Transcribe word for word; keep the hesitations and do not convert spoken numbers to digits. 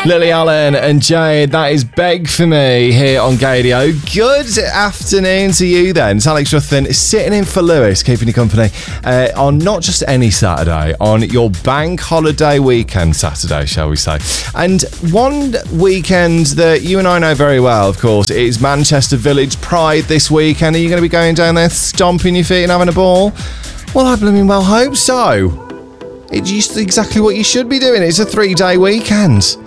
Lily Allen and Jade, that is Beg For Me here on Gadio. Good afternoon to you then. It's Alex Ruthven sitting in for Lewis, keeping you company uh, on not just any Saturday, on your bank holiday weekend Saturday, shall we say. And one weekend that you and I know very well, of course, is Manchester Village Pride this weekend. Are you going to be going down there stomping your feet and having a ball? Well, I blooming well hope so. It's just exactly what you should be doing. It's a three-day weekend.